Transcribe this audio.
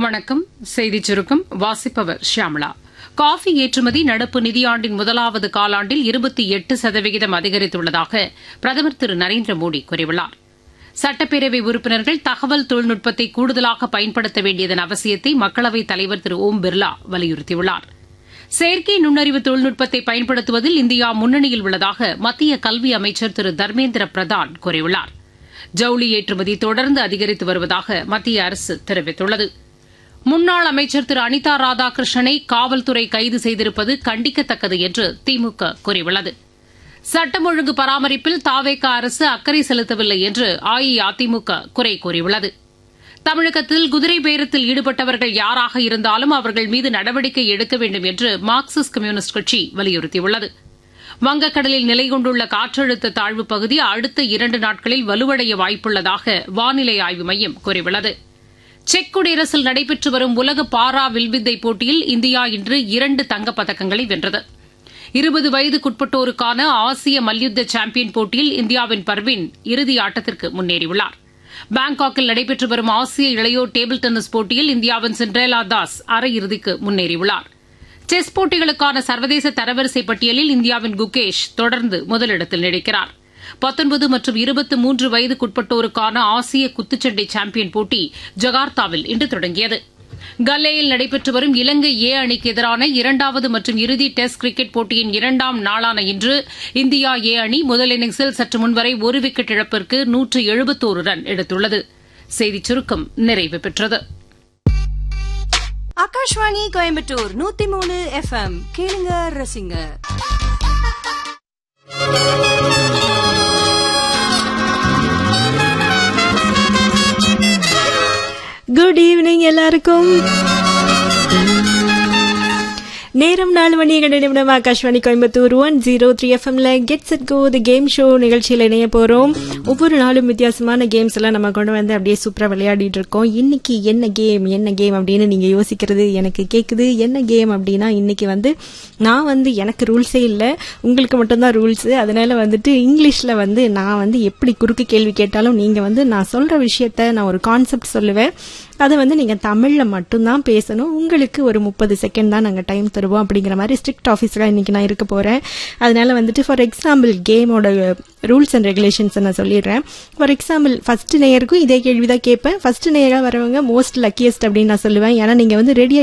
வணக்கம். செய்திச் சுருக்கம் வாசிப்பவர் ஷியாமளா. காஃபி ஏற்றுமதி நடப்பு நிதியாண்டின் முதலாவது காலாண்டில் 28% அதிகரித்துள்ளதாக பிரதமர் திரு நரேந்திர மோடி கூறியுள்ளார். சட்டப்பேரவை உறுப்பினர்கள் தகவல் தொழில்நுட்பத்தை கூடுதலாக பயன்படுத்த வேண்டியதன் அவசியத்தை மக்களவைத் தலைவர் திரு ஓம் பிர்லா வலியுறுத்தியுள்ளார். செயற்கை நுண்ணறிவு தொழில்நுட்பத்தை பயன்படுத்துவதில் இந்தியா முன்னணியில் உள்ளதாக மத்திய கல்வி அமைச்சர் திரு தர்மேந்திர பிரதான் கூறியுள்ளார். ஜவுளி ஏற்றுமதி தொடர்ந்து அதிகரித்து வருவதாக மத்திய அரசு தெரிவித்துள்ளது. முன்னாள் அமைச்சர் திரு அனிதா ராதாகிருஷ்ணனை காவல்துறை கைது செய்திருப்பது கண்டிக்கத்தக்கது என்று திமுக கூறியுள்ளது. சட்டம் ஒழுங்கு பராமரிப்பில் தாவேகா அரசு அக்கறை செலுத்தவில்லை என்று அஇஅதிமுக குறை கூறியுள்ளது. தமிழகத்தில் குதிரை பேரத்தில் ஈடுபட்டவர்கள் யாராக இருந்தாலும் அவர்கள் மீது நடவடிக்கை எடுக்க வேண்டும் என்று மார்க்சிஸ்ட் கம்யூனிஸ்ட் கட்சி வலியுறுத்தியுள்ளது. வங்கக்கடலில் நிலை கொண்டுள்ள காற்றழுத்த தாழ்வுப் பகுதி அடுத்த 2 நாட்களில் வலுவடைய வாய்ப்புள்ளதாக வானிலை ஆய்வு மையம் கூறியுள்ளது. செக் குடியரசில் நடைபெற்று வரும் உலக பாரா வில்வித்தை போட்டியில் இந்தியா இன்று 2 தங்கப்பதக்கங்களை வென்றது. 20 வயதுக்குட்பட்டோருக்கான ஆசிய மல்யுத்த சாம்பியன் போட்டியில் இந்தியாவின் பர்வீன் இறுதி ஆட்டத்திற்கு முன்னேறியுள்ளார். பாங்காக்கில் நடைபெற்று வரும் ஆசிய இளையோர் டேபிள் டென்னிஸ் போட்டியில் இந்தியாவின் சிண்ட்ரேலா தாஸ் அரையிறுதிக்கு முன்னேறியுள்ளார். செஸ் போட்டிகளுக்கான சர்வதேச தரவரிசை பட்டியலில் இந்தியாவின் குகேஷ் தொடர்ந்து முதலிடத்தில் நீடிக்கிறார். 19 மற்றும் 23 வயதுக்குட்பட்டோருக்கான ஆசிய குத்துச்சண்டை சாம்பியன் போட்டி ஜகார்த்தாவில் இன்று தொடங்கியது. கல்லேயில் நடைபெற்று வரும் இலங்கை ஏ அணிக்கு எதிரான 2வது மற்றும் இறுதி டெஸ்ட் கிரிக்கெட் போட்டியின் 2ஆம் நாளான இன்று இந்தியா ஏ அணி முதல் இன்னிங்ஸில் சற்று முன்வரை 1 விக்கெட் இழப்பிற்கு 171 ரன் எடுத்துள்ளது. செய்திச் சுருக்கம் நிறைவு பெற்றது. ஆகாஷ்வாணி கோயம்புத்தூர் 103 FM கேளுங்க ரசிங்க. குட் ஈவினிங் எல்லாருக்கும். நேரம் 4 மணி 2 நிமிடம். Akashvani Coimbatore 103 FMல get set go the game show நிகழ்ச்சியில் இணைய போறோம். ஒவ்வொரு நாளும் வித்தியாசமான கேம்ஸ் எல்லாம் நம்ம கொண்டு வந்து அப்படியே சூப்பரா விளையாடிட்டு இருக்கோம். இன்னைக்கு என்ன கேம் அப்படின்னு நீங்க யோசிக்கிறது எனக்கு கேக்குது. என்ன கேம் அப்படின்னா, இன்னைக்கு நான் எனக்கு ரூல்ஸே இல்லை, உங்களுக்கு மட்டும்தான் ரூல்ஸ். அதனால இங்கிலீஷ்ல நான் எப்படி குறுக்கு கேள்வி கேட்டாலும் நீங்க நான் சொல்ற விஷயத்த நான் ஒரு கான்செப்ட் சொல்லுவேன். அதை நீங்க தமிழ்ல மட்டும்தான் பேசணும். உங்களுக்கு ஒரு 30 செகண்ட் தான் நாங்க டைம் தருவோம் அப்படிங்கிற மாதிரி ஸ்ட்ரிக்ட் ஆஃபீஸரா இன்னைக்கு நான் இருக்க போறேன். அதனால ஃபார் எக்ஸாம்பிள் கேமோட ரூல்ஸ் அண்ட் ரெகுலேஷன்ஸ் நான் சொல்லிடுறேன். ஃபார் எக்ஸாம்பிள் ஃபர்ஸ்ட் நேயருக்கும் இதே கேள்விதான் கேட்பேன். ஃபர்ஸ்ட் நேயரா வரவங்க மோஸ்ட் லக்கியஸ்ட் அப்படின்னு நான் சொல்லுவேன். ஏன்னா நீங்க ரெடி